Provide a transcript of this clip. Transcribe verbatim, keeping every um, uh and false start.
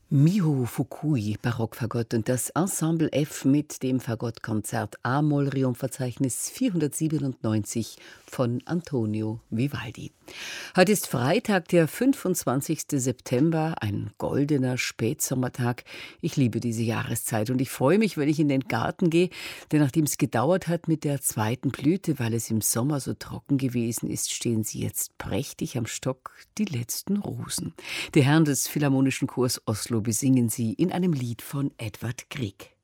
Miho Fukui, Barockfagott und das Ensemble F mit dem Fagottkonzert A-Moll-Triumphverzeichnis vierhundertsiebenundneunzig von Antonio Vivaldi. Heute ist Freitag, der fünfundzwanzigste September, ein goldener Spätsommertag. Ich liebe diese Jahreszeit und ich freue mich, wenn ich in den Garten gehe, denn nachdem es gedauert hat mit der zweiten Blüte, weil es im Sommer so trocken gewesen ist, stehen sie jetzt prächtig am Stock, die letzten Rosen. Die Herren des Philharmonischen Chors Oslo besingen sie in einem Lied von Edvard Grieg.